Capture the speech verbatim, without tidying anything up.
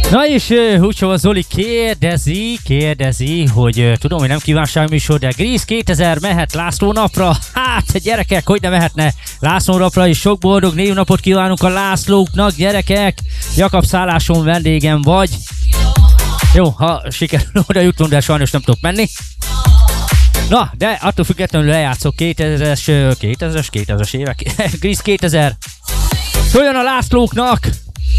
Na és Húcsova Zoli kérdezi, kérdezi, hogy tudom, hogy nem kívánságműsor, de Grease kétezer mehet László napra? Hát gyerekek, hogy ne mehetne László napra, és sok boldog névnapot kívánunk a Lászlóknak, gyerekek! Jakab szálláson vendégem vagy. Jó, ha sikerül oda jutnunk, de sajnos nem tudok menni. Na, de attól függetlenül lejátszok kétezres, kétezres, kétezres évek, Grease kétezer. Szóljon a Lászlóknak!